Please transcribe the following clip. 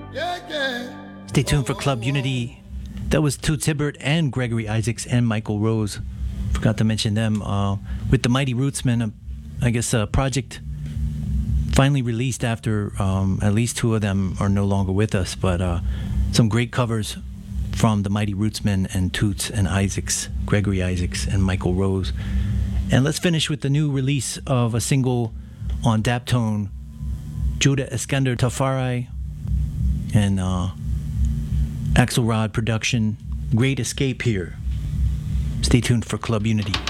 Stay tuned for Club Unity. That was Toots Hibbert and Gregory Isaacs and Michael Rose. Forgot to mention them. With the Mighty Rootsmen, I guess a project finally released after at least two of them are no longer with us, but some great covers from the Mighty Rootsmen and Toots and Isaacs, Gregory Isaacs and Michael Rose. And let's finish with the new release of a single on Daptone, Judah Iskander Tafari and Axelrod production, Great Escape here. Stay tuned for Club Unity.